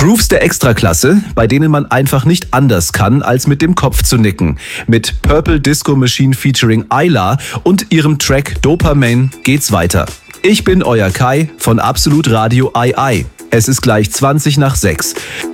Grooves der Extraklasse, bei denen man einfach nicht anders kann, als mit dem Kopf zu nicken. Mit Purple Disco Machine featuring Ayla und ihrem Track Dopamine geht's weiter. Ich bin euer Kai von Absolut Radio II. Es ist gleich 20 nach 6.